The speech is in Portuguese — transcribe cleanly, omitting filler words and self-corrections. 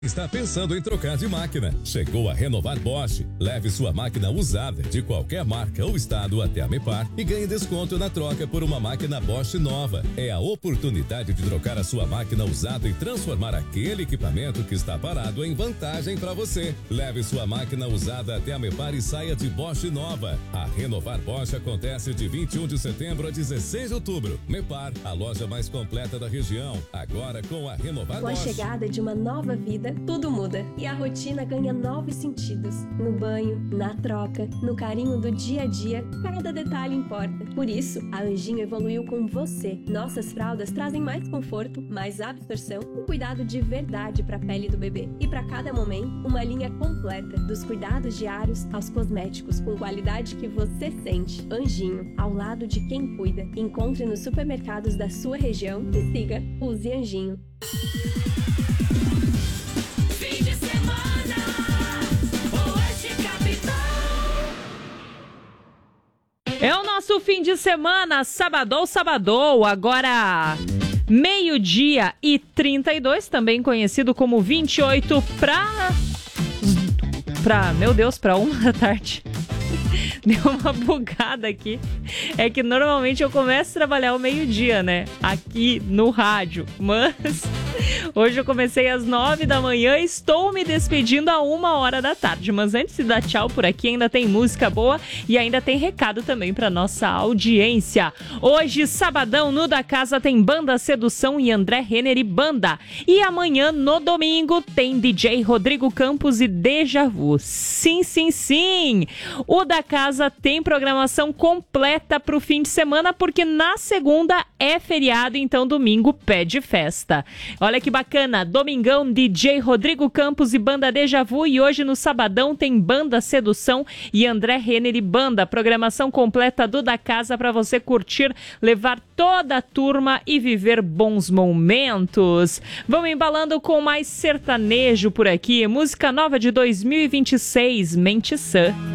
Está pensando em trocar de máquina? Chegou a Renovar Bosch. Leve sua máquina usada de qualquer marca ou estado até a Mepar e ganhe desconto na troca por uma máquina Bosch nova. É a oportunidade de trocar a sua máquina usada e transformar aquele equipamento que está parado em vantagem para você. Leve sua máquina usada até a Mepar e saia de Bosch nova. A Renovar Bosch acontece de 21 de setembro a 16 de outubro. Mepar, a loja mais completa da região. Agora com a Renovar Bosch. Com a chegada de uma nova vida, tudo muda e a rotina ganha novos sentidos. No banho, na troca, no carinho do dia a dia, cada detalhe importa. Por isso, a Anjinho evoluiu com você. Nossas fraldas trazem mais conforto, mais absorção e cuidado de verdade para a pele do bebê. E para cada momento, uma linha completa, dos cuidados diários aos cosméticos com qualidade que você sente. Anjinho, ao lado de quem cuida. Encontre nos supermercados da sua região e siga Use Anjinho. É o nosso fim de semana, sabadou, agora 12h32, também conhecido como 28 para 1h. Deu uma bugada aqui. É que normalmente eu começo a trabalhar ao meio-dia, né? Aqui no rádio. Mas hoje eu comecei às 9h e estou me despedindo a 1h. Mas antes de dar tchau por aqui, ainda tem música boa e ainda tem recado também para nossa audiência. Hoje, sabadão, no Da Casa, tem Banda Sedução e André Renner e Banda. E amanhã, no domingo, tem DJ Rodrigo Campos e Deja Vu. Sim. O Da Casa tem programação completa para o fim de semana, porque na segunda é feriado, então domingo pede festa. Olha que bacana, domingão, DJ Rodrigo Campos e Banda Deja Vu, e hoje no sabadão tem Banda Sedução e André Renner e Banda. Programação completa do Da Casa para você curtir, levar toda a turma e viver bons momentos. Vamos embalando com mais sertanejo por aqui, música nova de 2026, Mente Sã.